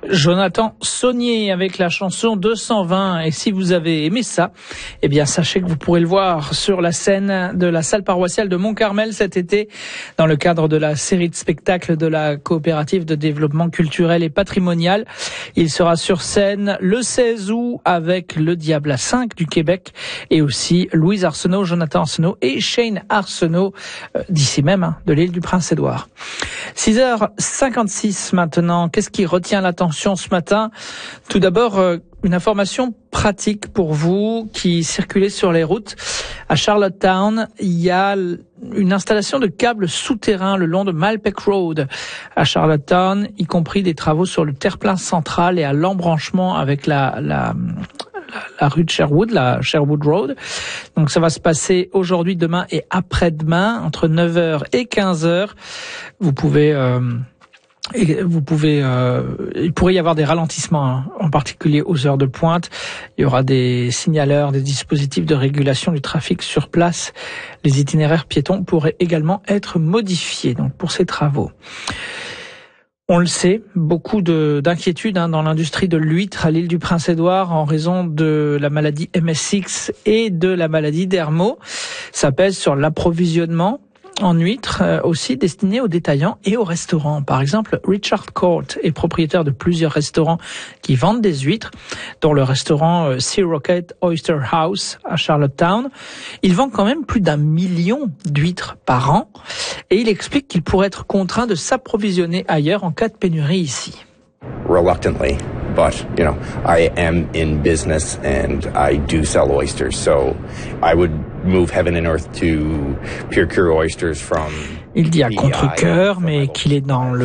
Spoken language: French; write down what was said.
Jonathan Saunier avec la chanson 220. Et si vous avez aimé ça, eh bien sachez que vous pourrez le voir sur la scène de la salle paroissiale de Mont-Carmel cet été dans le cadre de la série de spectacles de la coopérative de développement culturel et patrimonial. Il sera sur scène le 16 août avec le Diable à 5 du Québec et aussi Louise Arsenault, Jonathan Arsenault et Shane Arsenault d'ici même, de l'île du Prince-Édouard. 6h56 maintenant. Qu'est-ce qui retient l'attention ce matin? Tout d'abord, une information pratique pour vous qui circulez sur les routes. À Charlottetown, il y a une installation de câbles souterrains le long de Malpeque Road à Charlottetown, y compris des travaux sur le terre-plein central et à l'embranchement avec la rue de Sherwood, la Sherwood Road. Donc ça va se passer aujourd'hui, demain et après-demain, entre 9h et 15h. Il pourrait y avoir des ralentissements, en particulier aux heures de pointe. Il y aura des signaleurs, des dispositifs de régulation du trafic sur place. Les itinéraires piétons pourraient également être modifiés, donc pour ces travaux. On le sait, beaucoup d'inquiétudes dans l'industrie de l'huître à l'île du Prince-Édouard en raison de la maladie MSX et de la maladie d'Hermo. Ça pèse sur l'approvisionnement en huîtres, aussi destinées aux détaillants et aux restaurants. Par exemple, Richard Court est propriétaire de plusieurs restaurants qui vendent des huîtres, dont le restaurant Sea Rocket Oyster House à Charlottetown. Il vend quand même plus d'1 million d'huîtres par an et il explique qu'il pourrait être contraint de s'approvisionner ailleurs en cas de pénurie ici. Reluctantly, but I am in business and I do sell oysters, so I would move heaven and earth to Pure Cure Oysters from. Il dit à contre-cœur, mais qu'il est dans le